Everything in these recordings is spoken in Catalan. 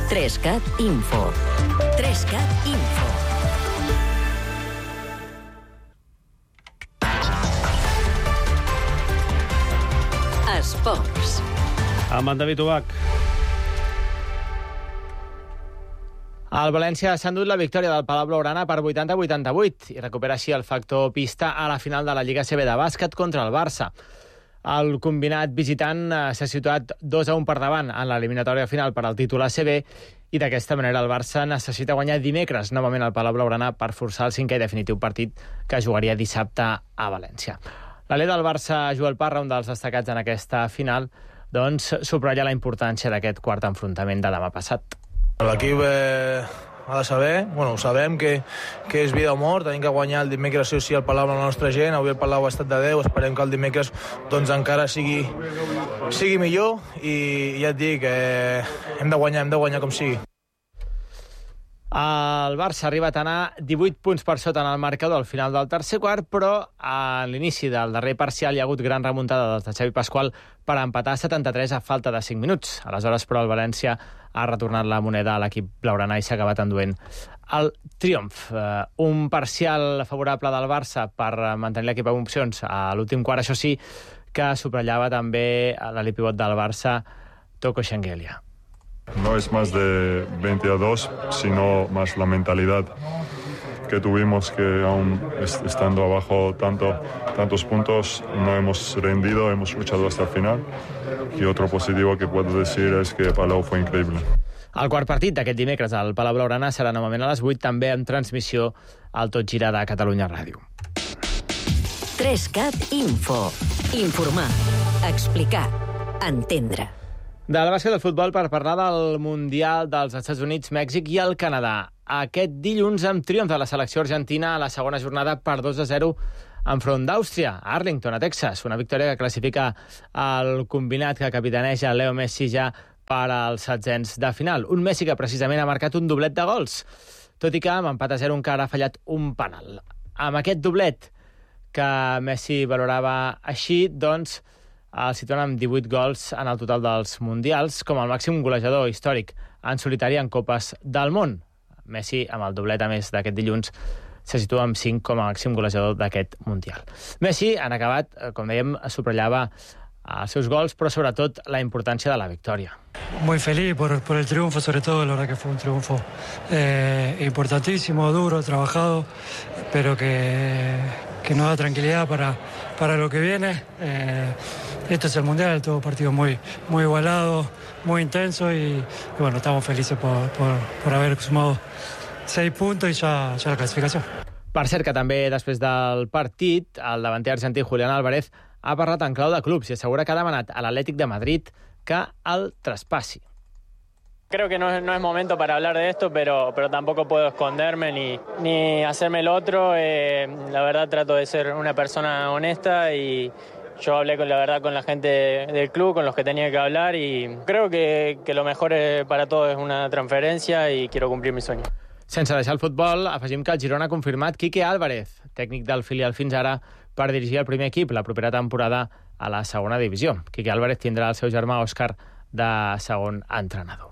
3CAT Info. 3CAT Info. Esports. Amb en David Ubach. El València s'ha endut la victòria del Palau Blaugrana per 80-88 i recupera així el factor pista a la final de la Lliga CB de bàsquet contra el Barça. El combinat visitant s'ha situat 2-1 per davant en l'eliminatòria final per al títol ACB i d'aquesta manera el Barça necessita guanyar dimecres novament al Palau Blaugrana per forçar el cinquè i definitiu partit que jugaria dissabte a València. L'alè del Barça, Joel Parra, un dels destacats en aquesta final, doncs subratlla la importància d'aquest quart enfrontament de demà passat. L'equip ha de saber, ho sabem que és vida o mort, tenim que guanyar el dimecres sí o sí al Palau amb la nostra gent, avui el Palau ha estat de 10, esperem que el dimecres doncs encara sigui millor i ja et dic, hem de guanyar com sigui. El Barça ha arribat a anar 18 punts per sota en el marcador al final del tercer quart, però a l'inici del darrer parcial hi ha hagut gran remuntada dels de Xavi Pasqual per empatar 73 a falta de 5 minuts. Aleshores, però, el València ha retornat la moneda a l'equip blaugrana i s'ha acabat enduent el triomf. Un parcial favorable del Barça per mantenir l'equip amb opcions a l'últim quart, això sí, que subratllava també l'alipivot del Barça, Toko Shengelia. No es más de 20-2, sino más la mentalidad que tuvimos, que aún estando abajo tantos puntos no hemos rendido, hemos luchado hasta el final. Y otro positivo que puedo decir es que Palau fue increíble. El quart partit d'aquest dimecres al Palau Blaugrana serà novament a les 8, també en transmissió al Tot Gira de Catalunya Ràdio. 3CAT Info. Informar, explicar, entendre. Del bàsquet del futbol per parlar del Mundial dels Estats Units, Mèxic i el Canadà. Aquest dilluns amb triomf de la selecció argentina a la segona jornada per 2-0 enfront d'Àustria, a Arlington, a Texas. Una victòria que classifica el combinat que capitaneja Leo Messi ja per als setzents de final. Un Messi que precisament ha marcat un doblet de gols, tot i que amb empat a 0 encara ha fallat un penal. Amb aquest doblet que Messi valorava així, doncs, el situen amb 18 gols en el total dels mundials, com el màxim golejador històric en solitari en Copes del Món. Messi, amb el doblet a més d'aquest dilluns, se situa amb 5 com a màxim golejador d'aquest mundial. Messi, en acabat, com dèiem, subratllava els seus gols, però sobretot la importància de la victòria. Muy feliz por el triunfo, sobre todo, la verdad que fue un triunfo importantísimo, duro, trabajado, pero que nos da tranquilidad para lo que viene. Esto es el Mundial, todo partido muy igualado, muy intenso y bueno, estamos felices por haber sumado 6 puntos y ya la clasificación. Per cert, que també després del partit, el davanter argentí Julián Álvarez ha parlat en clau de clubs i assegura que ha demanat a l'Atlètic de Madrid que el traspassi. Creo que no es momento para hablar de esto, pero tampoco puedo esconderme ni hacerme el otro. La verdad trato de ser una persona honesta y yo hablé con la gente del club, con los que tenía que hablar y creo que lo mejor para todos es una transferencia y quiero cumplir mi sueño. Sense deixar el futbol, afegim que el Girona ha confirmat Quique Álvarez, tècnic del filial fins ara, per dirigir el primer equip la propera temporada a la segona divisió. Quique Álvarez tindrà el seu germà Òscar de segon entrenador.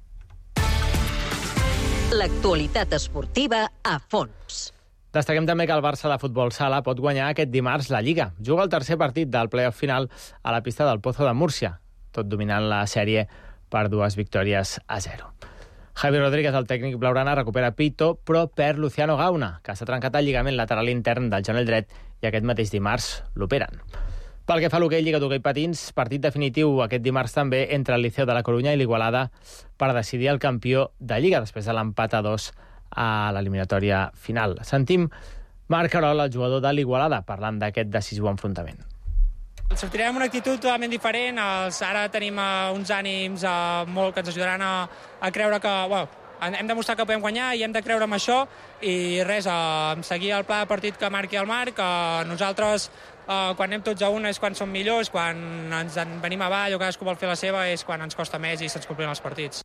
L'actualitat esportiva a fons. Destaquem també que el Barça de futbol sala pot guanyar aquest dimarts la Lliga. Juga el tercer partit del play-off final a la pista del Pozo de Múrcia, tot dominant la sèrie per 2-0. Javi Rodríguez, el tècnic blaugrana, recupera Pito, però perd Luciano Gauna, que s'ha trencat el lligament lateral intern del genoll dret i aquest mateix dimarts l'operen. Pel que fa a l'hoquei Lliga d'Hoquei Patins, partit definitiu aquest dimarts també entre el Liceu de la Corunya i l'Igualada per decidir el campió de Lliga, després de l'empat a 2 a l'eliminatòria final. Sentim Marc Carol, el jugador de l'Igualada, parlant d'aquest decisiu enfrontament. Sortirem amb una actitud totalment diferent. Ara tenim uns ànims molt que ens ajudaran a creure que hem de mostrar que podem guanyar i hem de creure en això i res, seguir el pla de partit que marqui el Marc. Nosaltres quan anem tots a una és quan som millors, quan ens en venim avall o cadascú vol fer la seva és quan ens costa més i se'ns compliren els partits.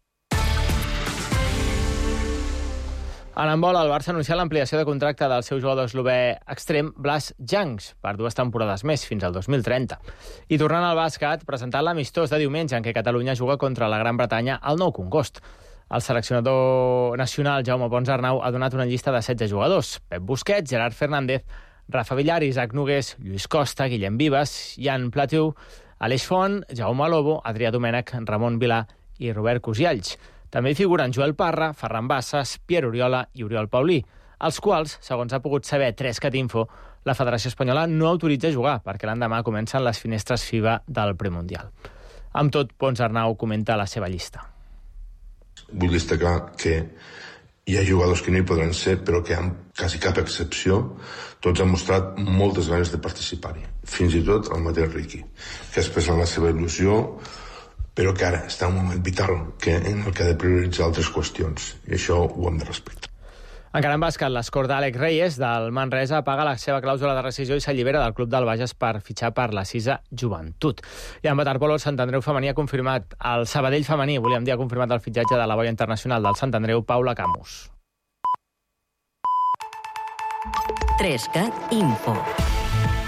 En handbol, el Barça ha anunciat l'ampliació de contracte del seu jugador eslové extrem Blas Janks per 2 temporades més, fins al 2030. I tornant al bàsquet, presentant l'amistós de diumenge en què Catalunya juga contra la Gran Bretanya al Nou Congost. El seleccionador nacional, Jaume Pons Arnau, ha donat una llista de 16 jugadors. Pep Busquets, Gerard Fernández, Rafa Villar, Isaac Nogués, Lluís Costa, Guillem Vives, Jan Platiu, Aleix Font, Jaume Lobo, Adrià Domènech, Ramon Vilà i Robert Cosialls. També hi figuren Joel Parra, Ferran Bassas, Pierre Oriola i Oriol Paulí, els quals, segons ha pogut saber 3CAT-Info, la Federació Espanyola no autoritza a jugar perquè l'endemà comencen les finestres FIBA del premundial. Amb tot, Pons Arnau comenta la seva llista. Vull destacar que hi ha jugadors que no hi podran ser, però que amb quasi cap excepció tots han mostrat moltes ganes de participar-hi. Fins i tot el mateix Riqui, que ha expressat la seva il·lusió, però que ara està en un moment vital en el que ha de prioritzar altres qüestions, i això ho hem de respectar. Encara en bàsquet, l'escort d'Àlex Reyes del Manresa paga la seva clàusula de rescisió i s'allibera del club del Bages per fitxar per la 6a Joventut. I en waterpolo, el Sant Andreu femení ha confirmat, el Sabadell femení, volíem dir, ha confirmat el fitxatge de la boia internacional del Sant Andreu, Paula Camus. 3CAT Info.